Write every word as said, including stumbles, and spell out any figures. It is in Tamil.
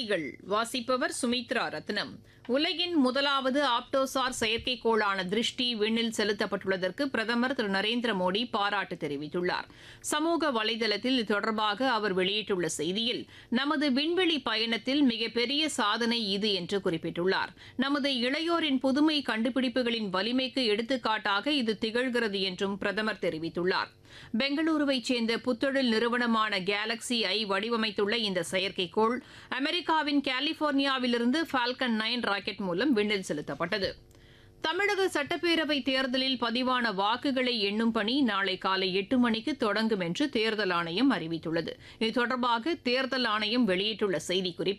செய்திகள் வாசிப்பவர் சுமித்ரா ரத்னம். உலகின் முதலாவது ஆப்டோசார் செயற்கைக்கோளான திருஷ்டி விண்ணில் செலுத்தப்பட்டுள்ளதற்கு பிரதமர் திரு நரேந்திர மோடி பாராட்டு தெரிவித்துள்ளார். சமூக வலைதளத்தில் இது தொடர்பாக அவர் வெளியிட்டுள்ள செய்தியில், நமது விண்வெளி பயணத்தில் மிகப்பெரிய சாதனை இது என்று குறிப்பிட்டுள்ளார். நமது இளையோரின் புதுமை கண்டுபிடிப்புகளின் வலிமைக்கு எடுத்துக்காட்டாக இது திகழ்கிறது என்றும் பிரதமர் தெரிவித்துள்ளார். பெங்களூருவைச் சேர்ந்த புத்தொழில் நிறுவனமான கேலக்ஸி ஐ வடிவமைத்துள்ள இந்த செயற்கைக்கோள் அமெரிக்காவின் கலிபோர்னியாவிலிருந்து ஃபால்கன் நைன் ராக்கெட் மூலம் விண்ணில் செலுத்தப்பட்டது. தமிழக சட்டப்பேரவைத் தேர்தலில் பதிவான வாக்குகளை எண்ணும் பணி நாளை காலை எட்டு மணிக்கு தொடங்கும் என்று தேர்தல் ஆணையம் அறிவித்துள்ளது. இது தொடர்பாக தேர்தல் ஆணையம் வெளியிட்டுள்ள செய்திக்குறிப்பில்,